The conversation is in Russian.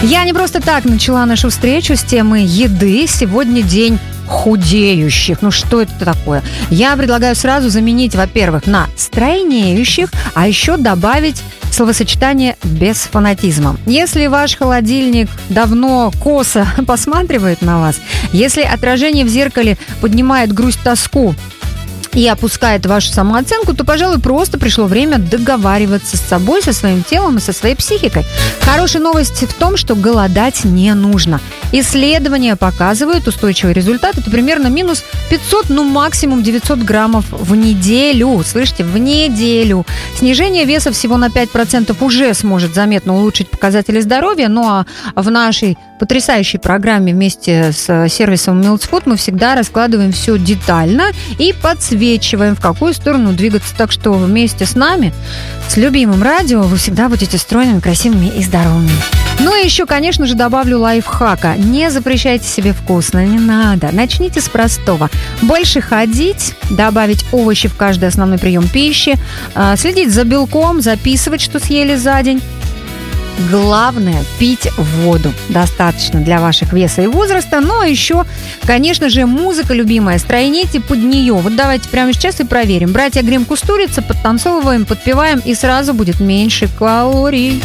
Я не просто так начала нашу встречу с темы еды. Сегодня день худеющих. Ну что это такое? Я предлагаю сразу заменить, во-первых, на стройнеющих, а еще добавить словосочетание без фанатизма. Если ваш холодильник давно косо посматривает на вас, если отражение в зеркале поднимает грусть, тоску и опускает вашу самооценку, то, пожалуй, просто пришло время договариваться с собой, со своим телом и со своей психикой. Хорошая новость в том, что голодать не нужно. Исследования показывают устойчивый результат. Это примерно минус 500, ну максимум 900 граммов в неделю. Слышите, в неделю. Снижение веса всего на 5% уже сможет заметно улучшить показатели здоровья. Ну а в нашей потрясающей программе вместе с сервисом Mills Food мы всегда раскладываем все детально и подсвечиваем, в какую сторону двигаться. Так что вместе с нами, с любимым радио, вы всегда будете стройными, красивыми и здоровыми. Ну и еще, конечно же, добавлю лайфхака. Не запрещайте себе вкусно, не надо. Начните с простого. Больше ходить, добавить овощи в каждый основной прием пищи, следить за белком, записывать, что съели за день. Главное – пить воду. Достаточно для ваших веса и возраста. Ну, а еще, конечно же, музыка любимая. Стройните под нее. Вот давайте прямо сейчас и проверим. «Братья Гримм Кустурица», подтанцовываем, подпеваем, и сразу будет меньше калорий.